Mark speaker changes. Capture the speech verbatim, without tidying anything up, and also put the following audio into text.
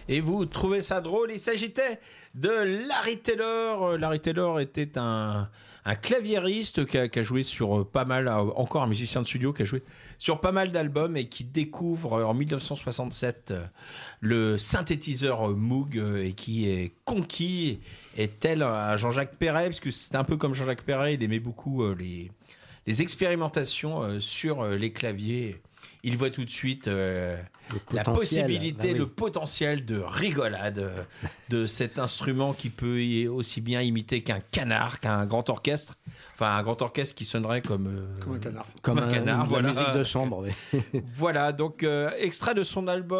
Speaker 1: et vous trouvez ça drôle. Il s'agitait de Larry Taylor. Larry Taylor était un, un claviériste qui a, qui a joué sur pas mal, encore un musicien de studio qui a joué sur pas mal d'albums et qui découvre en dix-neuf cent soixante-sept le synthétiseur Moog et qui est conquis, et tel à Jean-Jacques Perret, parce que c'était un peu comme Jean-Jacques Perret, il aimait beaucoup les, les expérimentations sur les claviers. Il voit tout de suite euh, la possibilité, bah oui. le potentiel de rigolade de cet instrument qui peut aussi bien imiter qu'un canard, qu'un grand orchestre. Enfin, un grand orchestre qui sonnerait comme, euh,
Speaker 2: comme un canard.
Speaker 3: Comme
Speaker 1: un,
Speaker 3: un
Speaker 1: canard,
Speaker 3: voilà. La musique de chambre. Oui.
Speaker 1: Voilà, donc euh, extrait de son album.